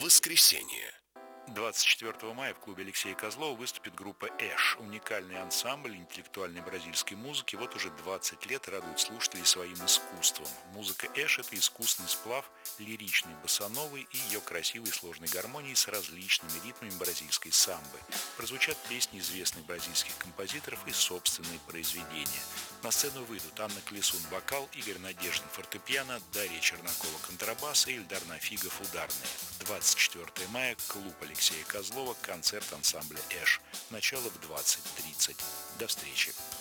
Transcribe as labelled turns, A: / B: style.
A: Воскресенье.
B: 24 мая в клубе Алексея Козлова выступит группа «Эш». Уникальный ансамбль интеллектуальной бразильской музыки вот уже 20 лет радует слушателей своим искусством. Музыка «Эш» — это искусственный сплав лиричной босановой и ее красивой сложной гармонии с различными ритмами бразильской самбы. Прозвучат песни известных бразильских композиторов и собственные произведения. На сцену выйдут Анна Клесун — вокал, Игорь Надеждин — фортепиано, Дарья Чернакова — контрабас и Ильдар Нафигов — ударные. 24 мая, клуб Алексея Козлова, концерт ансамбля «Эш». Начало в 20:30. До встречи.